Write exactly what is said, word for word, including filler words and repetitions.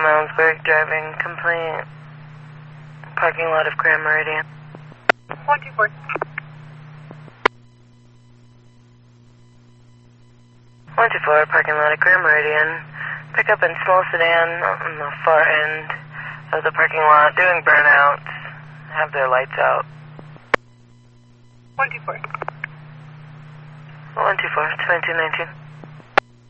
Moundsburg driving complaint. Parking lot of Grand Meridian. one two four. one two four, parking lot of Grand Meridian. Pick up in small sedan on the far end of the parking lot, doing burnouts. Have their lights out. one two four. one two four, twenty-two nineteen.